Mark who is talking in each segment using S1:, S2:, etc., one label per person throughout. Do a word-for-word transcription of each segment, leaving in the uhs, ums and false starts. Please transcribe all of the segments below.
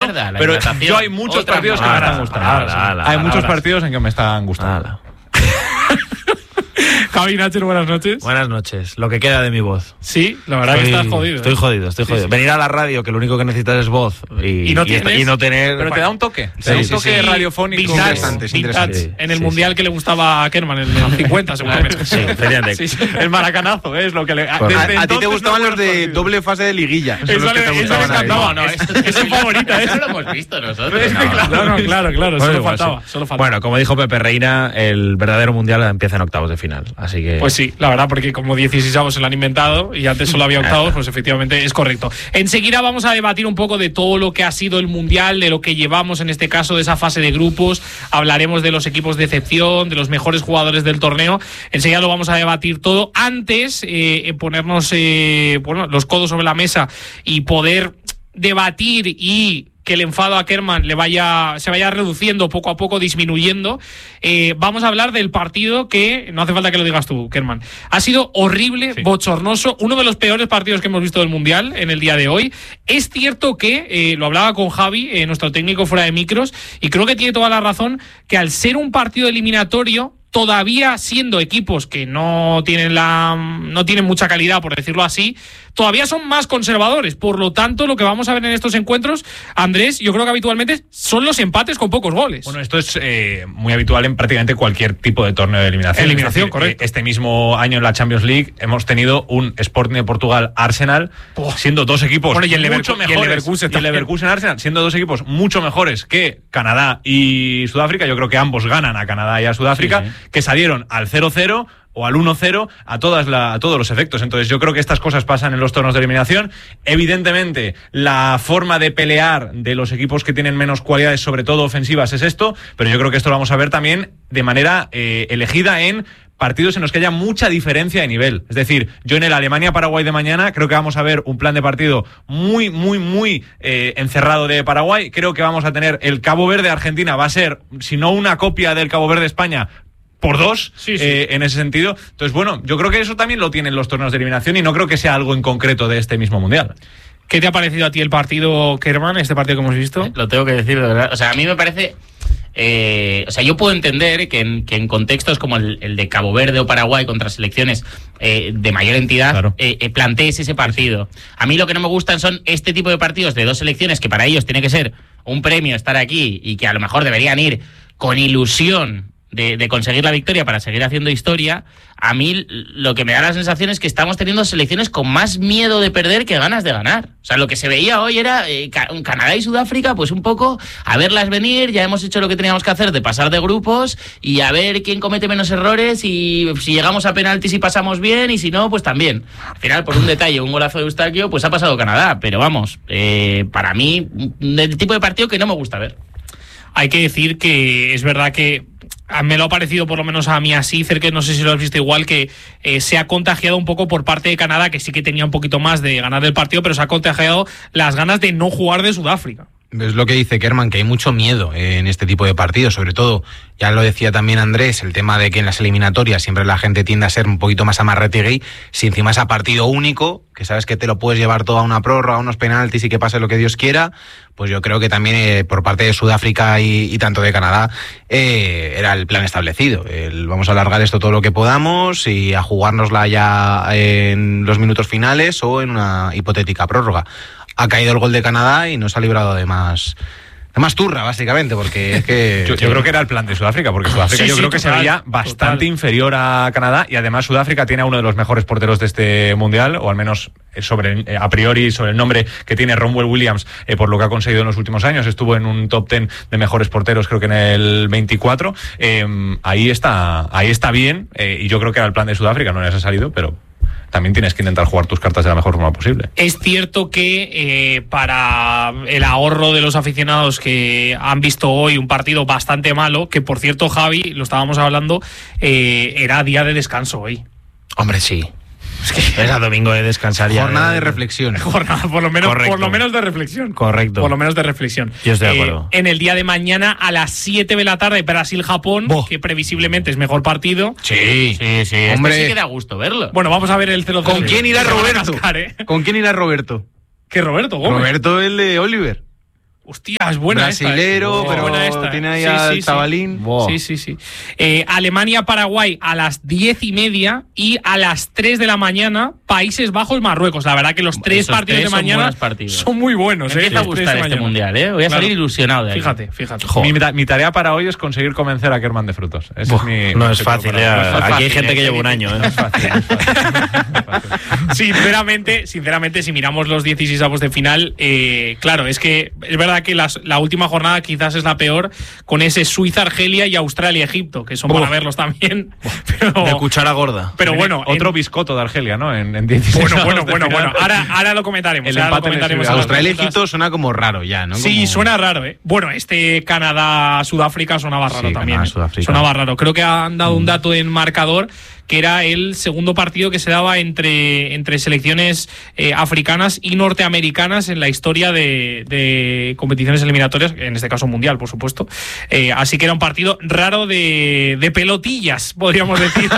S1: mierda,
S2: pero
S1: hidratación.
S2: yo hay muchos
S1: Otra
S2: partidos
S1: mierda.
S2: que me están gustando.
S3: ala, ala,
S2: hay
S3: ala,
S2: muchos
S3: ala.
S2: partidos en que me están gustando.
S3: Ala.
S4: Javi Nacher, buenas noches.
S3: Buenas noches. Lo que queda de mi voz.
S4: Sí, la verdad
S3: estoy,
S4: que estás jodido.
S3: Estoy
S4: ¿eh?
S3: jodido, estoy
S4: Sí,
S3: jodido.
S4: sí.
S3: Venir a la radio, que lo único que necesitas es voz. Y,
S4: Y no
S3: y esta-
S4: tienes.
S3: y no tener.
S2: Pero te da un toque. Te
S3: Sí,
S2: da un
S3: sí,
S2: toque
S3: sí.
S2: radiofónico.
S4: Vintage,
S5: Interesante, es
S4: vintage,
S5: interesante.
S4: en el
S3: Sí,
S4: mundial
S3: sí.
S4: que le gustaba a Kerman, en el cincuenta seguramente.
S3: Sí, efectivamente.
S4: Sí, sí.
S2: El maracanazo, ¿eh? Es lo que le.
S3: Correcto.
S2: desde
S5: A, a ti te
S2: entonces
S5: gustaban
S2: no
S5: los de
S2: buenos partidos.
S5: doble fase de liguilla. Son
S4: Eso
S5: los que
S4: le-
S5: te
S4: eso
S5: gustaban
S4: les
S5: a él.
S4: encantaba.
S1: No, no, eso,
S4: Esa es favorita,
S1: eso
S4: ¿eh?
S1: lo hemos visto nosotros.
S4: Es que
S1: No,
S4: claro, no, claro, claro,
S3: Bueno,
S4: solo
S3: igual,
S4: faltaba,
S3: sí.
S4: solo faltaba.
S3: Bueno, como dijo Pepe Reina, el verdadero mundial empieza en octavos de final. Así que.
S4: Pues sí, la verdad, porque como dieciséisavos se lo han inventado y antes solo había octavos, pues efectivamente es correcto. Enseguida vamos a debatir un poco de todo lo que ha sido el Mundial, de lo que llevamos en este caso de esa fase de grupos. Hablaremos de los equipos de excepción, de los mejores jugadores del torneo. Enseguida lo vamos a debatir todo. Antes, eh, ponernos eh, bueno, los codos sobre la mesa y poder debatir y que el enfado a Kerman le vaya, se vaya reduciendo poco a poco, disminuyendo. Eh, vamos a hablar del partido que, no hace falta que lo digas tú, Kerman, ha sido horrible,
S2: Sí.
S4: bochornoso, uno de los peores partidos que hemos visto del Mundial en el día de hoy. Es cierto que, eh, lo hablaba con Javi, eh, nuestro técnico fuera de micros, y creo que tiene toda la razón, que al ser un partido eliminatorio, todavía siendo equipos que no tienen la no tienen mucha calidad, por decirlo así, todavía son más conservadores. Por lo tanto, lo que vamos a ver en estos encuentros, Andrés, yo creo que habitualmente son los empates con pocos goles.
S2: Bueno, esto es eh, muy habitual en prácticamente cualquier tipo de torneo de eliminación.
S4: Eliminación,
S2: Es decir,
S4: correcto.
S2: eh, Este mismo año en la Champions League hemos tenido un Sporting de Portugal Arsenal,
S4: Oh.
S2: siendo dos equipos
S4: Bueno, y el
S2: mucho
S4: Leverku- y el
S2: mejores.
S4: Leverkusen
S2: y el
S4: también.
S2: Leverkusen Arsenal, siendo dos equipos mucho mejores que Canadá y Sudáfrica. Yo creo que ambos ganan a Canadá y a Sudáfrica,
S4: Sí,
S2: que salieron al cero cero o al uno cero a, todas la, a todos los efectos. Entonces yo creo que estas cosas pasan en los torneos de eliminación. Evidentemente, la forma de pelear de los equipos que tienen menos cualidades, sobre todo ofensivas, es esto, pero yo creo que esto lo vamos a ver también de manera eh, elegida en partidos en los que haya mucha diferencia de nivel. Es decir, yo en el Alemania-Paraguay de mañana creo que vamos a ver un plan de partido muy, muy, muy eh, encerrado de Paraguay. Creo que vamos a tener el Cabo Verde-Argentina, va a ser, si no una copia del Cabo Verde-España, por dos,
S4: Sí, sí.
S2: eh, en ese sentido. Entonces, bueno, yo creo que eso también lo tienen los torneos de eliminación y no creo que sea algo en concreto de este mismo Mundial.
S4: ¿Qué te ha parecido a ti el partido, Kerman, este partido que hemos visto?
S1: Lo tengo que decir de verdad. O sea, a mí me parece. Eh, o sea, yo puedo entender que en, que en contextos como el, el de Cabo Verde o Paraguay contra selecciones eh, de mayor entidad,
S2: Claro.
S1: eh, eh, plantees ese partido. A mí lo que no me gustan son este tipo de partidos de dos selecciones que para ellos tiene que ser un premio estar aquí y que a lo mejor deberían ir con ilusión de, de conseguir la victoria para seguir haciendo historia. A mí lo que me da la sensación es que estamos teniendo selecciones con más miedo de perder que ganas de ganar. O sea, lo que se veía hoy era eh, Canadá y Sudáfrica, pues un poco a verlas venir. Ya hemos hecho lo que teníamos que hacer de pasar de grupos y a ver quién comete menos errores y si llegamos a penaltis y pasamos bien y si no, pues también. Al final, por un detalle, un golazo de Eustaquio, pues ha pasado Canadá. Pero vamos, eh, para mí, el tipo de partido que no me gusta ver.
S4: Hay que decir que es verdad que me lo ha parecido, por lo menos a mí así, Cerque, no sé si lo has visto igual, que eh, se ha contagiado un poco por parte de Canadá, que sí que tenía un poquito más de ganar el partido, pero se ha contagiado las ganas de no jugar de Sudáfrica.
S5: Es lo que dice Kerman, que hay mucho miedo en este tipo de partidos, sobre todo, ya lo decía también Andrés, el tema de que en las eliminatorias siempre la gente tiende a ser un poquito más amarretegui, si encima es a partido único, que sabes que te lo puedes llevar todo a una prórroga, a unos penaltis y que pase lo que Dios quiera, pues yo creo que también eh, por parte de Sudáfrica y, y tanto de Canadá eh, era el plan establecido. El, vamos a alargar esto todo lo que podamos y a jugárnosla ya en los minutos finales o en una hipotética prórroga. Ha caído el gol de Canadá y nos ha librado de más, de más turra, básicamente, porque es que...
S2: Yo, yo creo que era el plan de Sudáfrica, porque Sudáfrica
S4: Sí,
S2: yo
S4: sí,
S2: creo que
S4: total,
S2: se veía bastante
S4: total.
S2: inferior a Canadá, y además Sudáfrica tiene a uno de los mejores porteros de este Mundial, o al menos sobre eh, a priori sobre el nombre que tiene Ronwell Williams, eh, por lo que ha conseguido en los últimos años. Estuvo en un top diez de mejores porteros, creo que en el veinticuatro. Eh, ahí está ahí está bien, eh, y yo creo que era el plan de Sudáfrica, no les ha salido, pero también tienes que intentar jugar tus cartas de la mejor forma posible.
S4: Es cierto que eh, para el ahorro de los aficionados que han visto hoy un partido bastante malo, que por cierto, Javi, lo estábamos hablando, eh, era día de descanso hoy.
S3: Hombre, sí. Es que era domingo de descansar ya.
S5: Jornada de reflexión.
S4: Jornada, por lo menos,
S3: Correcto.
S4: por lo menos de reflexión.
S3: Correcto.
S4: Por lo menos de reflexión.
S3: Yo estoy de
S4: Eh,
S3: acuerdo.
S4: en el día de mañana a las siete de la tarde, Brasil-Japón,
S3: Buah.
S4: que previsiblemente es mejor partido.
S3: Sí, sí, sí.
S5: Hombre.
S1: Este sí que da gusto verlo.
S4: Bueno, vamos a ver el cero cero.
S5: ¿Con quién irá
S4: Se van a
S5: Roberto?
S4: cascar, ¿eh?
S5: ¿Con quién irá Roberto?
S4: ¿Qué Roberto Gómez?
S5: Roberto, el de Oliver.
S4: Hostia, es buena
S5: Brasilero,
S4: esta, ¿eh?
S5: pero
S4: buena esta,
S5: tiene ahí
S4: sí,
S5: al
S4: sí,
S5: chavalín.
S4: Sí, sí, sí. Eh, Alemania-Paraguay a las diez y media y a las tres de la mañana Países Bajos-Marruecos. La verdad que los tres
S1: Esos
S4: partidos
S1: tres
S4: de mañana
S1: son,
S4: son muy buenos.
S1: Me
S4: eh,
S1: empieza a
S4: los tres
S1: gustar
S4: de
S1: este
S4: mañana.
S1: mundial, ¿eh? Voy a
S4: Claro.
S1: salir ilusionado de ahí.
S4: Fíjate, fíjate.
S2: Mi, mi tarea para hoy es conseguir convencer a Kerman de Frutos. Ese
S3: Buah,
S2: es mi,
S3: no
S2: mi
S3: es fácil,
S2: para-
S3: ya.
S2: no es fácil.
S3: Aquí hay gente
S1: ¿eh?
S3: que lleva un año, ¿eh?
S2: No es fácil, no es fácil, no es fácil.
S4: Sinceramente, sinceramente, si miramos los dieciséis avos de final, eh, claro, es que es verdad que las, la última jornada quizás es la peor, con ese Suiza-Argelia y Australia-Egipto, que son
S3: Uf.
S4: para verlos también. Pero,
S3: De cuchara gorda.
S4: pero bueno,
S2: Otro
S4: en-
S2: biscoto de Argelia, ¿no? En, en dieciséis
S4: bueno, bueno,
S2: avos de
S4: bueno,
S2: final.
S4: bueno. Ahora, ahora lo comentaremos.
S2: El
S4: ahora lo
S2: empate en el
S4: comentaremos
S2: Suiza.
S4: en las
S5: Australia y
S4: preguntas.
S5: Egipto suena como raro ya, ¿no?
S4: Sí,
S5: Como-
S4: suena raro, ¿eh? Bueno, este Canadá-Sudáfrica sonaba raro
S5: Sí,
S4: también.
S5: Canadá,
S4: ¿eh?
S5: Sudáfrica.
S4: Sonaba raro. Creo que han dado un dato en marcador que era el segundo partido que se daba entre, entre selecciones eh, africanas y norteamericanas en la historia de, de competiciones eliminatorias, en este caso mundial, por supuesto. Eh, así que era un partido raro de, de pelotillas, podríamos decir.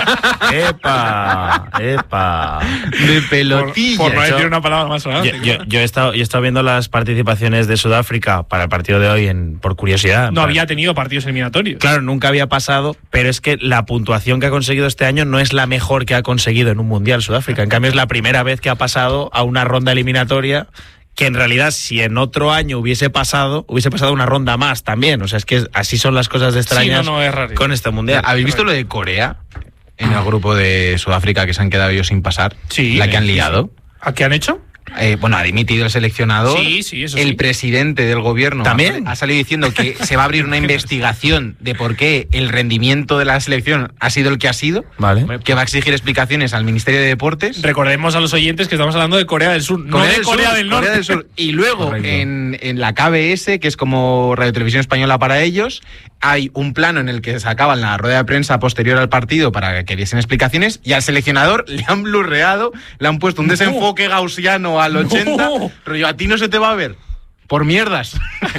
S3: ¡Epa! ¡Epa!
S5: De pelotilla.
S4: Por no
S3: Eso-
S4: decir una palabra más
S3: Yo,
S4: grande.
S3: yo- yo he estado, yo he estado viendo las participaciones de Sudáfrica para el partido de hoy en, por curiosidad.
S4: No
S3: Para-
S4: había tenido partidos eliminatorios.
S3: Claro, nunca había pasado, pero es que la puntuación que ha conseguido este año no es la mejor que ha conseguido en un Mundial Sudáfrica. En cambio, es la primera vez que ha pasado a una ronda eliminatoria que en realidad si en otro año hubiese pasado, hubiese pasado una ronda más también. O sea, es que así son las cosas de extrañas
S4: Sí, no, no, es raro.
S3: con este Mundial.
S5: ¿Habéis visto lo de Corea? En el grupo de Sudáfrica que se han quedado ellos sin pasar.
S4: Sí.
S5: La que han
S4: Sí, sí.
S5: liado.
S4: ¿A qué han hecho?
S5: Eh, bueno, ha dimitido el seleccionador.
S4: Sí, sí, eso
S5: El
S4: sí.
S5: presidente del gobierno
S3: ¿También?
S5: ha salido diciendo que se va a abrir una investigación de por qué el rendimiento de la selección ha sido el que ha sido.
S3: Vale.
S5: Que va a exigir explicaciones al Ministerio de Deportes.
S4: Recordemos a los oyentes que estamos hablando de Corea del Sur, no de
S5: del
S4: Corea
S5: Sur,
S4: del Norte.
S5: Corea del Sur. Y luego
S3: Correcto.
S5: en, en la K B S, que es como Radio Televisión Española para ellos, hay un plano en el que sacaban la rueda de prensa posterior al partido para que diesen explicaciones y al seleccionador le han blurreado, le han puesto un
S4: No.
S5: desenfoque gaussiano al ochenta.
S4: No.
S5: Rollo, a ti no se te va a ver. Por mierdas.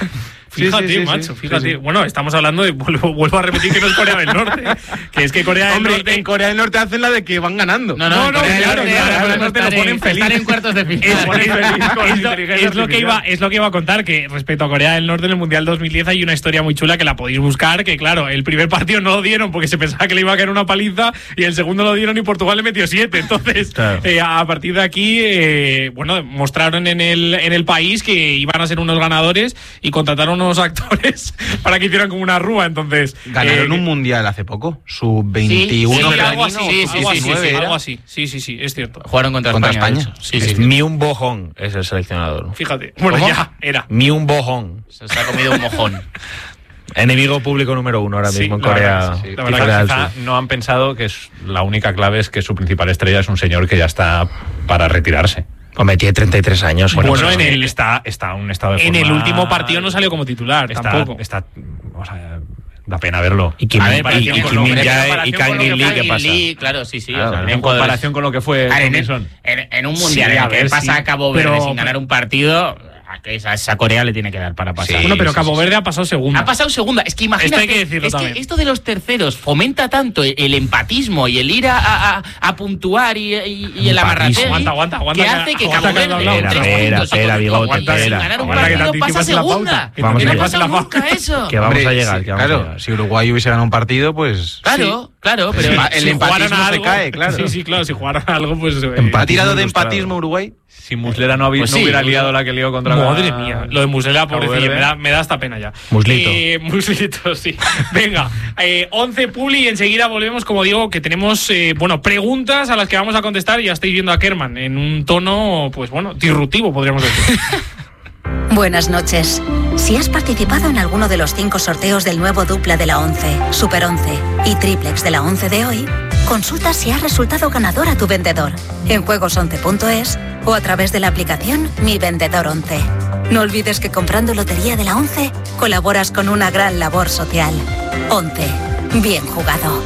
S5: Sí,
S4: Fíjate,
S5: sí, sí,
S4: macho,
S5: sí,
S4: fíjate.
S5: sí, sí.
S4: Bueno, estamos hablando de, vuelvo, vuelvo a repetir que no es Corea del Norte, que es que Corea del
S5: Hombre,
S4: Norte...
S5: en Corea del Norte hacen la de que van ganando.
S1: No,
S4: No,
S1: no,
S4: no,
S1: Corea del
S4: claro,
S1: Norte,
S4: claro,
S1: ahora
S4: Corea del Norte lo
S1: están
S4: ponen
S1: en-
S4: feliz.
S1: están en cuartos de
S4: Es,
S1: final.
S4: es-
S2: con
S4: es lo-
S2: inteligencia
S4: es lo que iba, es lo que iba a contar, que respecto a Corea del Norte en el Mundial dos mil diez hay una historia muy chula que la podéis buscar, que claro, el primer partido no lo dieron porque se pensaba que le iba a caer una paliza y el segundo lo dieron y Portugal le metió siete. Entonces,
S3: Claro.
S4: eh, a partir de aquí, eh, bueno, mostraron en el, en el país que iban a ser unos ganadores y contrataron unos actores para que hicieran como una rúa. Entonces,
S5: Ganaron
S4: eh,
S5: un mundial hace poco. Su
S1: Sí,
S5: veintiuno
S1: sí,
S4: algo así,
S1: Sí, sí,
S4: algo
S1: sí,
S4: así,
S1: sí,
S4: sí,
S1: sí.
S4: algo así. Sí, sí, sí, es cierto.
S1: Jugaron contra,
S5: Contra
S1: España.
S5: España.
S1: de hecho. Sí, sí, sí.
S3: Myung Bo-hong es el seleccionador.
S4: Fíjate. Bueno,
S1: ¿Cómo?
S4: ya era.
S3: Myung Bo-hong.
S1: Se se ha comido un mojón.
S3: Enemigo público número uno ahora
S4: Sí,
S3: mismo en
S4: la
S3: Corea.
S4: verdad que sí, la verdad
S3: Corea
S2: Quizá,
S3: del
S2: quizá
S3: Sur.
S2: no han pensado que es, la única clave es que su principal estrella es un señor que ya está para retirarse.
S3: Hombre, tiene treinta y tres años.
S4: Bueno,
S3: pero-
S4: en el-
S2: él está, está en un estado de
S4: En
S2: forma-
S4: el último partido no salió como titular,
S2: está,
S4: tampoco.
S2: Está, o sea, da pena verlo.
S3: Y Kim,
S1: A ver,
S3: y,
S1: comparación
S3: y
S1: con
S3: Kim
S1: lo-
S3: Min-jae
S1: comparación
S3: y
S1: con
S3: Kang
S1: lo que
S3: In Lee,
S1: fue
S3: ¿qué pasa?
S1: Lee, claro, sí, sí.
S3: Claro,
S1: o sea,
S3: en
S1: son
S2: En
S1: jugadores-
S2: comparación con lo que fue
S1: A ver, en,
S2: Robinson.
S1: en- en un mundial
S4: Sí,
S1: en
S4: a
S1: el que
S4: ver,
S1: pasa
S4: sí.
S1: a Cabo Verde
S4: Pero-
S1: sin ganar un partido, a que esa, esa Corea le tiene que dar para pasar.
S5: Sí,
S4: Bueno, pero
S5: sí,
S4: Cabo
S5: sí,
S4: Verde ha pasado segundo.
S1: Ha pasado segunda. Es que imagínate.
S4: Esto hay que decirlo
S1: es que
S4: también.
S1: esto de los terceros fomenta tanto el, el empatismo y el ir a, a- a puntuar y, y- y el amarrateo.
S4: Aguanta, aguanta, aguanta,
S1: Que
S4: que-
S1: hace que
S4: aguanta
S1: Cabo
S4: que has
S1: Verde
S4: hablado.
S1: en tres
S3: Espera,
S1: puntos y
S3: espera,
S1: con-
S3: bigote,
S1: y sin
S3: espera.
S1: ganar un
S4: Aguanta que te
S1: partido pasa
S4: anticipas en la pauta.
S1: segunda.
S4: Que
S3: Vamos
S1: Que
S3: a
S1: no ha
S3: llegar.
S1: pasado nunca eso.
S3: Que vamos
S5: Hombre,
S3: a llegar.
S5: sí,
S3: que vamos a
S5: claro,
S3: llegar.
S5: si Uruguay hubiese ganado un partido, pues.
S1: Claro, claro, pero
S5: Sí.
S1: el-
S5: El
S4: Si
S5: empatismo
S4: jugaran
S5: se
S4: algo-
S5: cae, claro.
S4: Sí, sí, claro, si jugaran algo, pues. eh,
S5: ¿Ha tirado de
S3: ilustrado.
S5: empatismo Uruguay?
S2: Si Muslera no, habi-
S1: Pues
S2: no
S1: sí,
S2: hubiera
S1: Muslera-
S2: liado la que lió contra
S4: Madre
S2: la-
S4: mía, lo de Muslera,
S2: Cabo
S4: pobrecillo,
S2: Verde.
S4: me da, me da hasta pena ya.
S3: Muslito.
S4: Eh, muslito, sí. Venga, eh, once Publi y enseguida volvemos, como digo, que tenemos, eh, bueno, preguntas a las que vamos a contestar y ya estáis viendo a Kerman en un tono, pues bueno, disruptivo, podríamos decir.
S6: Buenas noches. Si has participado en alguno de los cinco sorteos del nuevo dupla de la once, Super once y triplex de la once de hoy, consulta si has resultado ganador a tu vendedor en juegos once punto es o a través de la aplicación Mi Vendedor once. No olvides que comprando lotería de la once colaboras con una gran labor social. once. Bien jugado.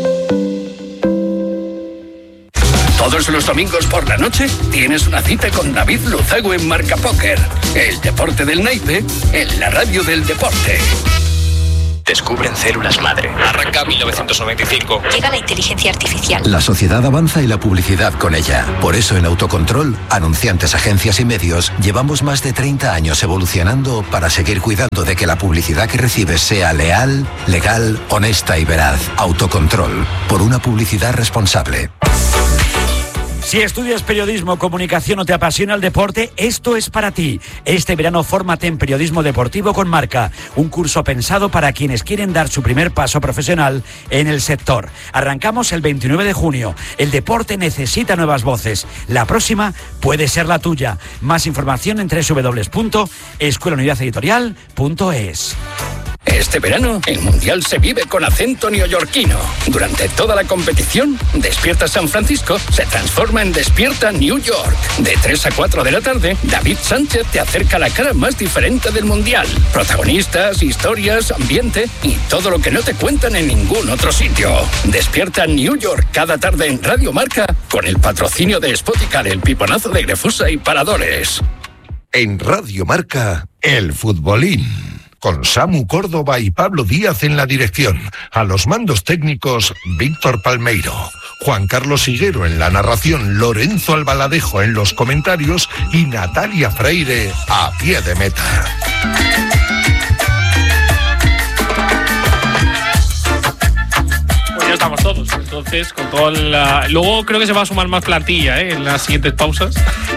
S7: Todos los domingos por la noche tienes una cita con David Luzago en Marca Póker. El deporte del naipe en la radio del deporte.
S8: Descubren células madre. Arranca mil novecientos noventa y cinco.
S9: Llega la inteligencia artificial.
S10: La sociedad avanza y la publicidad con ella. Por eso en Autocontrol, anunciantes, agencias y medios, llevamos más de treinta años evolucionando para seguir cuidando de que la publicidad que recibes sea leal, legal, honesta y veraz. Autocontrol, por una publicidad responsable.
S11: Si estudias periodismo, comunicación o te apasiona el deporte, esto es para ti. Este verano fórmate en Periodismo Deportivo con Marca, un curso pensado para quienes quieren dar su primer paso profesional en el sector. Arrancamos el veintinueve de junio. El deporte necesita nuevas voces. La próxima puede ser la tuya. Más información en doble u doble u doble u punto escuela unidad editorial punto es.
S7: Este verano, el Mundial se vive con acento neoyorquino. Durante toda la competición, Despierta San Francisco se transforma en Despierta New York. De tres a cuatro de la tarde, David Sánchez te acerca la cara más diferente del Mundial. Protagonistas, historias, ambiente y todo lo que no te cuentan en ningún otro sitio. Despierta New York cada tarde en Radio Marca con el patrocinio de Spoticar, el piponazo de Grefusa y Paradores.
S12: En Radio Marca, el futbolín. Con Samu Córdoba y Pablo Díaz en la dirección. A los mandos técnicos, Víctor Palmeiro. Juan Carlos Higuero en la narración, Lorenzo Albaladejo en los comentarios y Natalia Freire a pie de meta.
S4: Pues ya estamos todos, entonces, con toda la... Luego creo que se va a sumar más plantilla, ¿eh? En las siguientes pausas.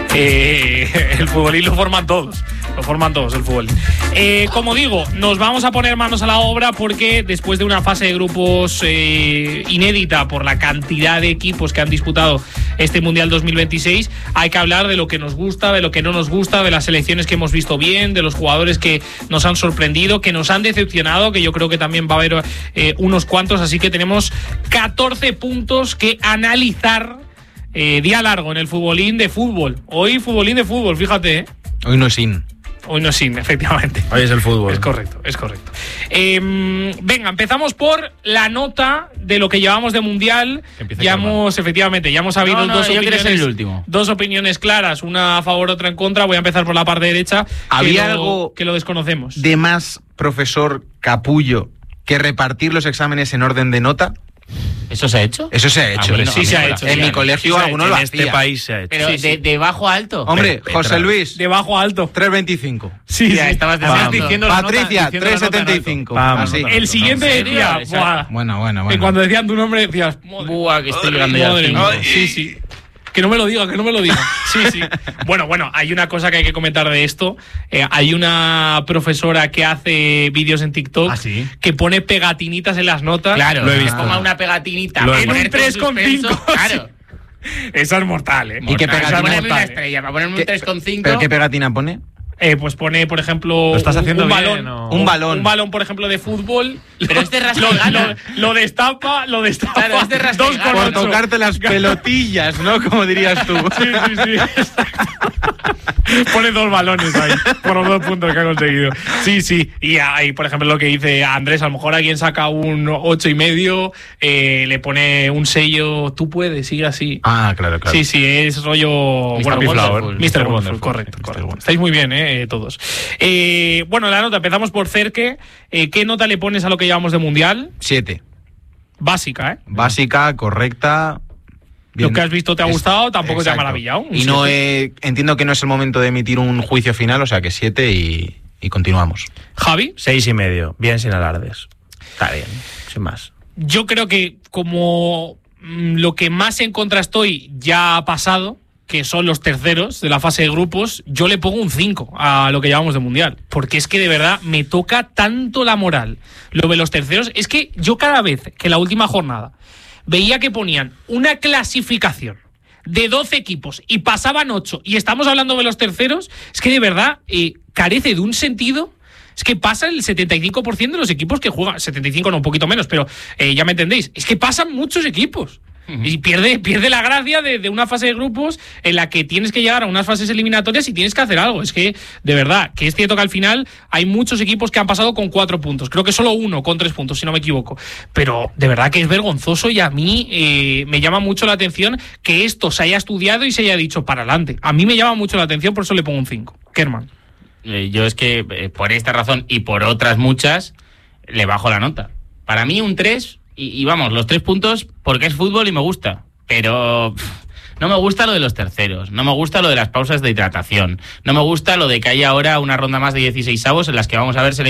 S4: Eh, el futbolín lo forman todos. Lo forman todos, el fútbol. Eh, como digo, nos vamos a poner manos a la obra porque después de una fase de grupos eh, inédita por la cantidad de equipos que han disputado este Mundial dos mil veintiséis, hay que hablar de lo que nos gusta, de lo que no nos gusta, de las selecciones que hemos visto bien, de los jugadores que nos han sorprendido, que nos han decepcionado, que yo creo que también va a haber eh, unos cuantos, así que tenemos catorce puntos que analizar. Eh, día largo en el futbolín de fútbol. Hoy futbolín de fútbol, fíjate, ¿eh?
S5: Hoy no es sin.
S4: Hoy no es sin, efectivamente.
S3: Hoy es el fútbol.
S4: Es correcto, es correcto. Eh, venga, empezamos por la nota de lo que llevamos de Mundial. Ya hemos, efectivamente, ya hemos habido
S1: no, no,
S4: dos
S1: yo
S4: opiniones.
S1: Ser el último.
S4: Dos opiniones claras, una a favor, otra en contra. Voy a empezar por la parte derecha.
S5: ¿Había
S4: que lo,
S5: algo
S4: que lo desconocemos?
S5: De más profesor capullo que repartir los exámenes en orden de nota?
S1: ¿Eso se ha hecho?
S5: Eso se ha hecho.
S4: Ah, bueno, sí, se ha hecho.
S5: En mi colegio alguno lo hacía.
S3: En este país se ha hecho.
S1: Pero
S4: sí,
S1: de,
S4: sí.
S1: de bajo a alto.
S5: Hombre,
S3: Petra.
S5: José Luis,
S4: De bajo a alto.
S5: tres veinticinco.
S4: Sí, sí.
S1: Ya, estabas
S2: Estabas
S1: diciendo.
S2: diciendo la nota,
S5: Patricia,
S2: diciendo la
S5: tres
S2: nota en
S5: setenta y
S2: alto.
S5: cinco.
S2: Vamos,
S5: Así.
S2: nota.
S4: El siguiente
S1: ¿En serio?
S4: decía,
S1: Esa-
S4: buah,
S5: Bueno, bueno,
S4: que
S5: bueno.
S4: cuando decían tu nombre decías, madre,
S1: Buah, que estoy llegando ya al
S4: madre
S1: cinco.
S4: mía. Sí, sí. Que no me lo diga, que no me lo diga. Sí, sí. Bueno, bueno, hay una cosa que hay que comentar de esto. Eh, hay una profesora que hace vídeos en TikTok
S2: ¿Ah, sí?
S4: que pone pegatinitas en las notas.
S1: Claro,
S3: Lo he visto.
S1: Ponga una pegatinita.
S3: Lo he
S1: para
S4: En un
S1: ponerte
S4: tres con
S1: suspenso.
S4: cinco.
S1: Claro.
S4: Esa es mortal, ¿eh?
S5: ¿Y qué
S1: Mortal.
S5: pegatina?
S1: Para ponerme una
S4: Mortal, ¿eh?
S1: estrella, para ponerme un
S5: ¿Qué-
S1: tres con cinco.
S5: ¿Pero qué pegatina pone?
S4: Eh, pues pone, por ejemplo,
S2: ¿Lo estás
S4: un-
S2: haciendo
S4: un,
S2: bien
S4: balón,
S2: o-
S5: Un balón.
S4: Un balón, por ejemplo, de fútbol.
S1: Pero es de rasca
S4: lo,
S1: y gana.
S4: lo- lo destapa, lo destapa.
S1: Claro, es de rasca y
S4: dos
S1: gana.
S4: con
S5: Por
S4: ocho.
S5: tocarte las pelotillas, ¿no? Como dirías tú.
S4: Sí, sí, sí. Exacto. Pone dos balones ahí por los dos puntos que ha conseguido. Sí, sí. Y ahí, por ejemplo, lo que dice Andrés, a lo mejor alguien saca un ocho y medio, eh, le pone un sello, tú puedes, sigue así.
S5: Ah, claro, claro.
S4: Sí, sí, es rollo.
S1: mister
S4: Bueno,
S2: Happy
S1: Wonderful.
S2: Flower.
S4: mister
S2: mister
S4: Wonderful,
S2: Wonderful.
S4: correcto,
S2: mister
S4: correcto.
S2: Wonderful.
S4: Estáis muy bien, eh, todos. Eh, bueno, la nota, empezamos por Cerque. Eh, ¿Qué nota le pones a lo que llevamos de Mundial?
S5: Siete.
S4: Básica, ¿eh?
S5: Básica, correcta.
S4: Lo
S5: bien.
S4: que has visto te ha
S5: Es-
S4: gustado, tampoco te ha
S5: exacto.
S4: maravillado. Un
S5: Y no
S4: siete.
S5: he- entiendo que no es el momento de emitir un juicio final, o sea que siete y, y continuamos.
S4: Javi,
S3: Seis y medio. Bien sin alardes. Está bien. Sin más.
S4: yo creo que como mm, lo que más en contra estoy ya ha pasado, que son los terceros de la fase de grupos, yo le pongo un cinco a lo que llevamos de Mundial. Porque es que de verdad me toca tanto la moral. Lo de los terceros, es que yo cada vez que la última jornada veía que ponían una clasificación de doce equipos y pasaban ocho y estamos hablando de los terceros, es que de verdad eh, carece de un sentido. Es que pasa el setenta y cinco por ciento de los equipos que juegan, setenta y cinco no, un poquito menos, pero eh, ya me entendéis, es que pasan muchos equipos. Y pierde, pierde la gracia de, de una fase de grupos en la que tienes que llegar a unas fases eliminatorias y tienes que hacer algo. Es que, de verdad, que es cierto que al final hay muchos equipos que han pasado con cuatro puntos. Creo que solo uno con tres puntos, si no me equivoco. Pero de verdad que es vergonzoso y a mí eh, me llama mucho la atención que esto se haya estudiado y se haya dicho para adelante. A mí me llama mucho la atención, por eso le pongo un cinco. Kerman.
S1: Eh, yo es que eh, por esta razón y por otras muchas le bajo la nota. Para mí un tres, y, y vamos, los tres puntos porque es fútbol y me gusta. Pero pff, no me gusta lo de los terceros, no me gusta lo de las pausas de hidratación, no me gusta lo de que haya ahora una ronda más de dieciseis avos en las que vamos a ver selecciones